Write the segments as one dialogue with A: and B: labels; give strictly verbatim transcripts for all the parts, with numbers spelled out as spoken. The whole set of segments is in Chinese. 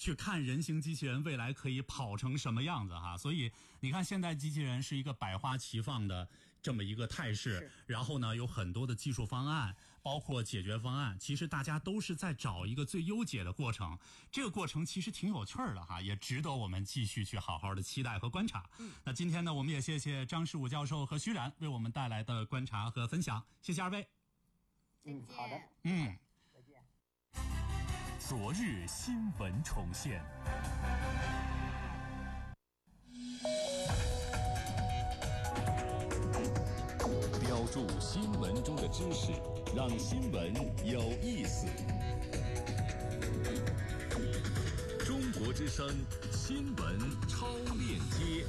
A: 去看人形机器人未来可以跑成什么样子哈。所以你看现在机器人是一个百花齐放的这么一个态势，然后呢有很多的技术方案，包括解决方案，其实大家都是在找一个最优解的过程。这个过程其实挺有趣的哈，也值得我们继续去好好的期待和观察。嗯，那今天呢，我们也谢谢张世武教授和徐冉为我们带来的观察和分享，谢谢二位。
B: 嗯，好的，
A: 嗯，
B: 再见。
C: 昨日新闻重现。标注新闻中的知识，让新闻有意思。中国之声新闻超链接。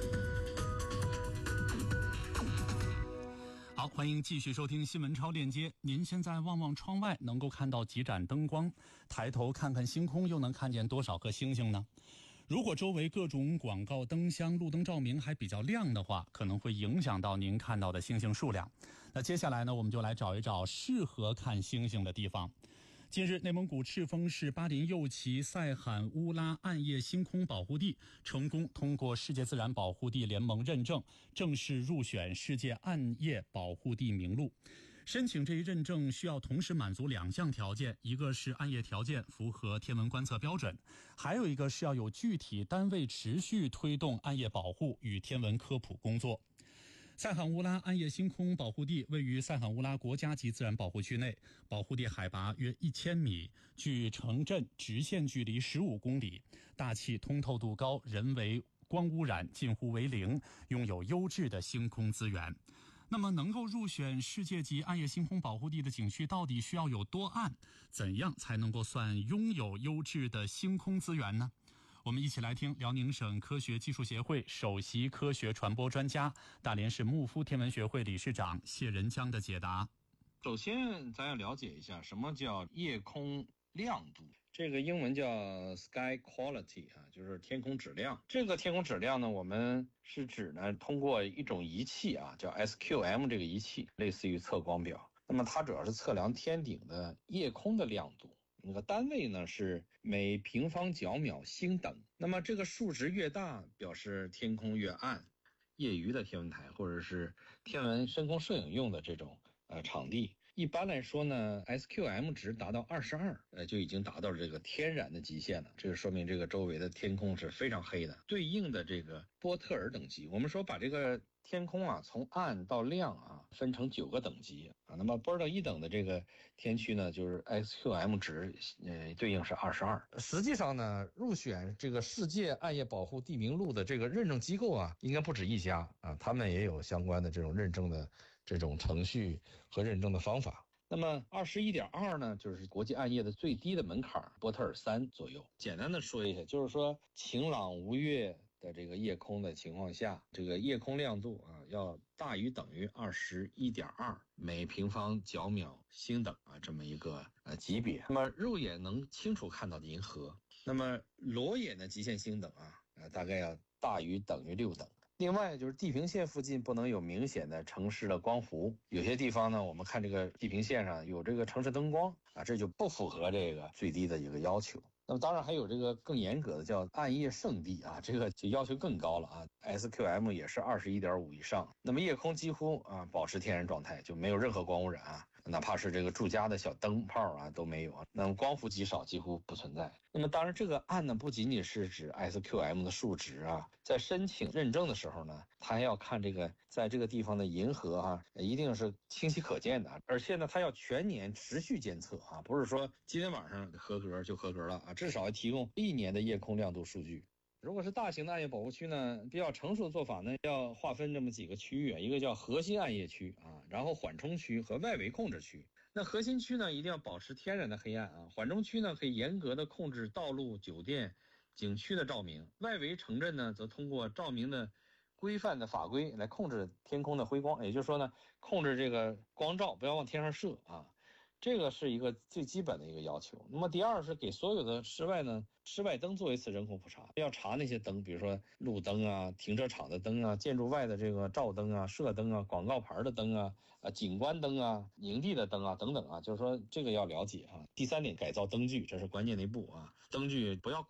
A: 好，欢迎继续收听新闻超链接。您现在望望窗外，能够看到几盏灯光，抬头看看星空，又能看见多少颗星星呢？如果周围各种广告灯箱、路灯照明还比较亮的话，可能会影响到您看到的星星数量。那接下来呢，我们就来找一找适合看星星的地方。近日，内蒙古赤峰市巴林右旗塞罕乌拉暗夜星空保护地成功通过世界自然保护地联盟认证，正式入选世界暗夜保护地名录。申请这一认证需要同时满足两项条件，一个是暗夜条件符合天文观测标准，还有一个是要有具体单位持续推动暗夜保护与天文科普工作。塞罕乌拉暗夜星空保护地位于塞罕乌拉国家级自然保护区内，保护地海拔约一千米，距城镇直线距离十五公里，大气通透度高，人为光污染近乎为零，拥有优质的星空资源。那么能够入选世界级暗夜星空保护地的景区到底需要有多暗？怎样才能够算拥有优质的星空资源呢？我们一起来听辽宁省科学技术协会首席科学传播专家、大连市牧夫天文学会理事长谢仁江的解答。
D: 首先咱要了解一下什么叫夜空亮度，这个英文叫 sky quality 啊，就是天空质量。这个天空质量呢，我们是指呢通过一种仪器啊，叫 S Q M 这个仪器，类似于测光表。那么它主要是测量天顶的夜空的亮度。那个单位呢是每平方角秒星等，那么这个数值越大，表示天空越暗。业余的天文台或者是天文深空摄影用的这种呃场地，一般来说呢 S Q M 值达到二十二，呃就已经达到了这个天然的极限了。这就说明这个周围的天空是非常黑的。对应的这个波特尔等级，我们说把这个天空啊从暗到亮啊分成九个等级啊，那么波特一等的这个天区呢，就是 S Q M 值呃对应是二十二。实际上呢，入选这个世界暗夜保护地名录的这个认证机构啊，应该不止一家啊，他们也有相关的这种认证的这种程序和认证的方法。那么 二十一点二 呢，就是国际暗夜的最低的门槛，波特尔三左右。简单的说一下，就是说晴朗无月的这个夜空的情况下，这个夜空亮度啊要大于等于 二十一点二 每平方角秒星等啊，这么一个呃级别。那么肉眼能清楚看到的银河，那么裸眼的极限星等啊，呃大概要大于等于六等。另外就是地平线附近不能有明显的城市的光伏，有些地方呢，我们看这个地平线上有这个城市灯光啊，这就不符合这个最低的一个要求。那么当然还有这个更严格的叫暗夜圣地啊，这个就要求更高了啊 ，S Q M 也是 二十一点五 以上。那么夜空几乎啊保持天然状态，就没有任何光污染啊，哪怕是这个住家的小灯泡啊都没有啊，那么光伏极少，几乎不存在。那么当然这个暗呢不仅仅是指 S Q M 的数值啊，在申请认证的时候呢，它还要看这个在这个地方的银河啊，一定是清晰可见的，而且呢它要全年持续监测啊，不是说今天晚上合格就合格了啊，至少要提供一年的夜空亮度数据。如果是大型的暗夜保护区呢，比较成熟的做法呢，要划分这么几个区域，一个叫核心暗夜区啊，然后缓冲区和外围控制区。那核心区呢，一定要保持天然的黑暗啊，缓冲区呢可以严格的控制道路、酒店、景区的照明，外围城镇呢则通过照明的规范的法规来控制天空的辉光，也就是说呢，控制这个光照不要往天上射啊。这个是一个最基本的一个要求。那么第二是给所有的室外呢，室外灯做一次人工普查，要查那些灯，比如说路灯啊、停车场的灯啊、建筑外的这个照灯啊、射灯啊、广告牌的灯啊、啊景观灯啊、营地的灯啊等等啊，就是说这个要了解啊。第三点，改造灯具，这是关键的一步啊，灯具不要